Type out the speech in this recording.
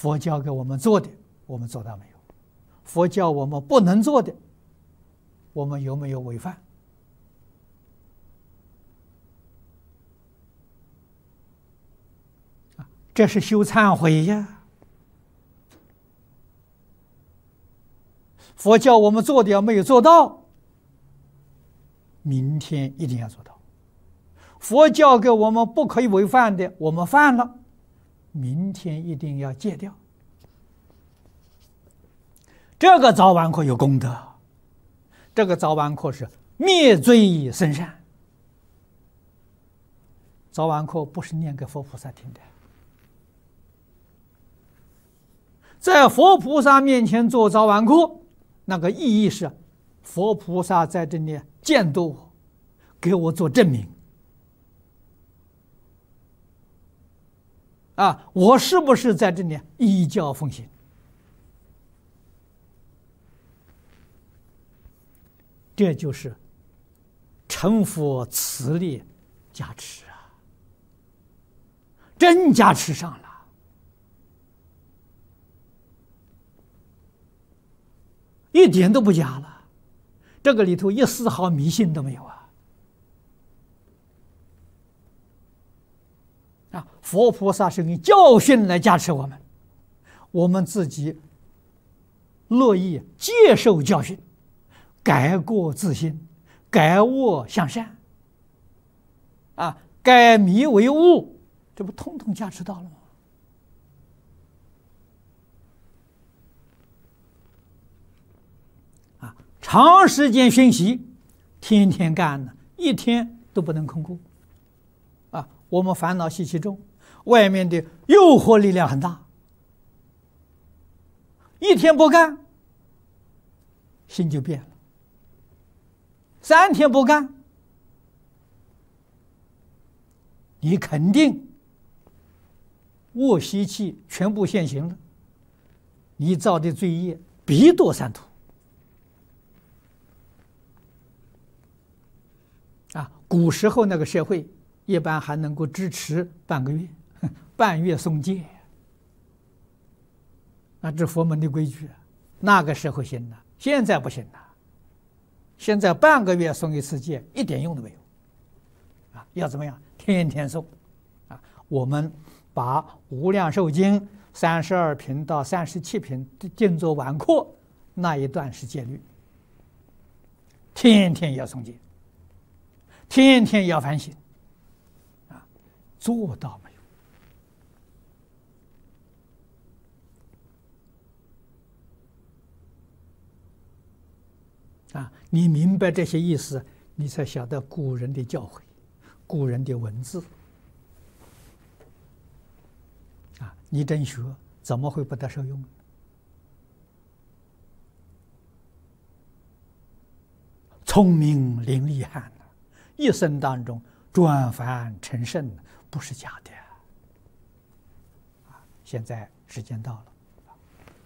佛教给我们做的，我们做到没有？佛教我们不能做的，我们有没有违反？这是修忏悔呀。佛教我们做的要没有做到，明天一定要做到。佛教给我们不可以违反的，我们犯了，明天一定要戒掉。这个早晚课有功德，这个早晚课是灭罪生善。早晚课不是念给佛菩萨听的，在佛菩萨面前做早晚课，那个意义是佛菩萨在这里监督我，给我做证明。我是不是在这里依教奉行？这就是成佛慈力加持啊，真加持上了，一点都不假了，这个里头一丝毫迷信都没有啊！佛菩萨是用教训来加持我们，我们自己乐意接受教训，改过自新，改恶向善，改迷为悟，这不通通加持到了吗？长时间熏习，天天干呢，一天都不能空过。我们烦恼习气重，外面的诱惑力量很大，一天不干，心就变了；3天不干，你肯定恶习气全部现行了，你造的罪业必堕三途。古时候那个社会一般还能够支持半个月，半月送戒。这佛门的规矩，那个时候行了，现在不行了。现在半个月送一次戒，一点用都没有。要怎么样？天天送。我们把《无量寿经》32品到37品定做晚课，那一段是戒律，天天要诵戒，天天要反省。做到没有？你明白这些意思，你才晓得古人的教诲，古人的文字。你真学，怎么会不得受用？聪明伶俐汉，一生当中转凡成圣，不是假的。现在时间到了。